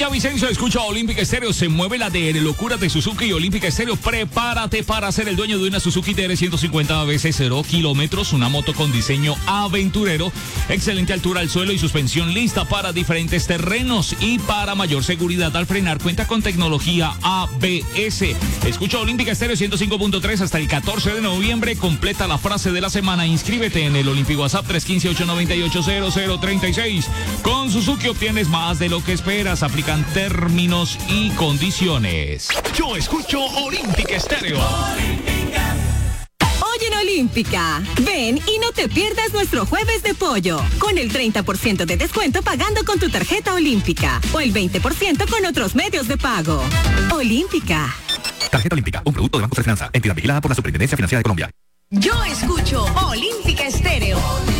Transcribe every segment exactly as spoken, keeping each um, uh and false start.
Villavicencio, escucha Olímpica Estéreo. Se mueve la D R, locura de Suzuki y Olímpica Estéreo. Prepárate para ser el dueño de una Suzuki D R ciento cincuenta veces cero kilómetros, una moto con diseño aventurero, excelente altura al suelo y suspensión lista para diferentes terrenos, y para mayor seguridad al frenar cuenta con tecnología A B S. Escucha Olímpica Estéreo ciento cinco punto tres hasta el catorce de noviembre. Completa la frase de la semana. Inscríbete en el Olímpico WhatsApp tres uno cinco, ocho nueve ocho, cero cero tres seis. Con Suzuki obtienes más de lo que esperas. Aplican términos y condiciones. Yo escucho Olímpica Estéreo. Oye en Olímpica, ven y no te pierdas nuestro jueves de pollo, con el treinta por ciento de descuento pagando con tu tarjeta Olímpica, o el veinte por ciento con otros medios de pago. Olímpica. Tarjeta Olímpica, un producto de Banco Finanza, entidad vigilada por la Superintendencia Financiera de Colombia. Yo escucho Olímpica Estéreo.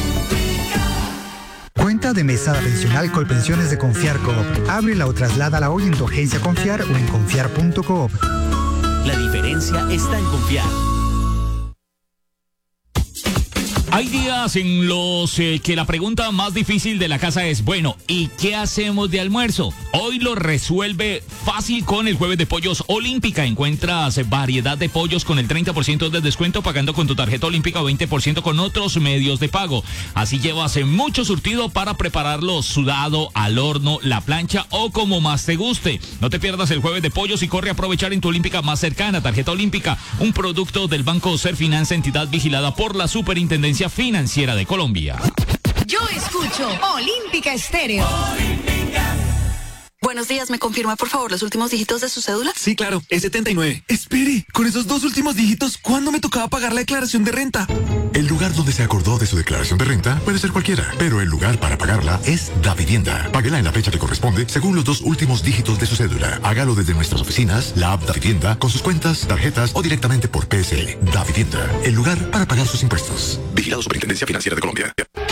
Cuenta de mesada pensional Colpensiones de Confiar Coop. Ábrela o trasládala hoy en tu agencia Confiar o en confiar punto coop. La diferencia está en confiar. Hay días en los eh, que la pregunta más difícil de la casa es, bueno, ¿y qué hacemos de almuerzo? Hoy lo resuelve fácil con el jueves de pollos Olímpica. Encuentras variedad de pollos con el treinta por ciento de descuento pagando con tu tarjeta Olímpica o veinte por ciento con otros medios de pago. Así llevas mucho surtido para prepararlo sudado, al horno, la plancha o como más te guste. No te pierdas el jueves de pollos y corre a aprovechar en tu Olímpica más cercana. Tarjeta Olímpica, un producto del Banco Serfinanza, entidad vigilada por la Superintendencia Financiera de Colombia. Yo escucho Olímpica Estéreo. Buenos días, ¿me confirma por favor los últimos dígitos de su cédula? Sí, claro, es setenta y nueve. Espere, con esos dos últimos dígitos, ¿cuándo me tocaba pagar la declaración de renta? El lugar donde se acordó de su declaración de renta puede ser cualquiera, pero el lugar para pagarla es Davivienda. Páguela en la fecha que corresponde según los dos últimos dígitos de su cédula. Hágalo desde nuestras oficinas, la app Davivienda, con sus cuentas, tarjetas o directamente por P S L. Davivienda, el lugar para pagar sus impuestos. Vigilado Superintendencia Financiera de Colombia.